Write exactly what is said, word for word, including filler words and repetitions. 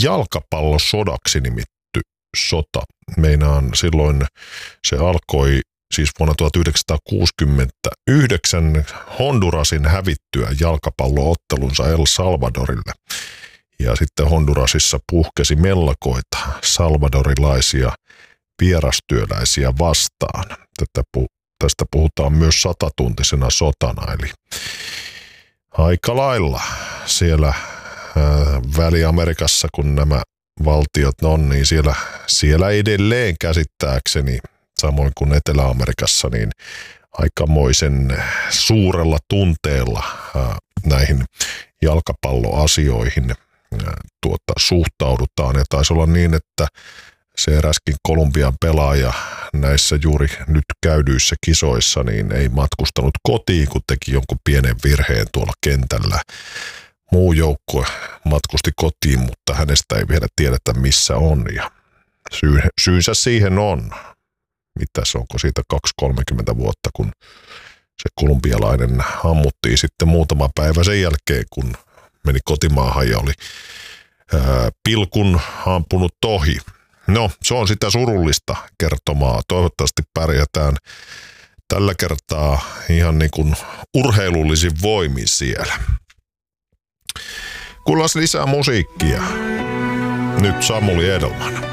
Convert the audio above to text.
jalkapallosodaksi nimitty sota. Meinaan silloin se alkoi siis vuonna tuhatyhdeksänsataakuusikymmentäyhdeksän Hondurasin hävittyä jalkapalloottelunsa El Salvadorille. Ja sitten Hondurasissa puhkesi mellakoita salvadorilaisia vierastyöläisiä vastaan. Tätä pu- tästä puhutaan myös satatuntisena sotana, eli aika lailla siellä ää, Väli-Amerikassa, kun nämä valtiot on, niin siellä, siellä edelleen käsittääkseni, samoin kuin Etelä-Amerikassa, niin aikamoisen suurella tunteella ää, näihin jalkapalloasioihin ää, tuota, suhtaudutaan. Ja taisi olla niin, että se eräskin Kolumbian pelaaja näissä juuri nyt käydyissä kisoissa niin ei matkustanut kotiin, kun teki jonkun pienen virheen tuolla kentällä. Muu joukkue matkusti kotiin, mutta hänestä ei vielä tiedetä missä on. Ja syy, syynsä siihen on, mitäs onko siitä kaksikymmentä kolmekymmentä vuotta, kun se kolumbialainen ammuttiin sitten muutama päivä sen jälkeen, kun meni kotimaahan ja oli ää, pilkun ampunut ohi. No, se on sitä surullista kertomaa. Toivottavasti pärjätään tällä kertaa ihan niin kuin urheilullisin voimin siellä. Kuullaan lisää musiikkia. Nyt Samuli Edelman.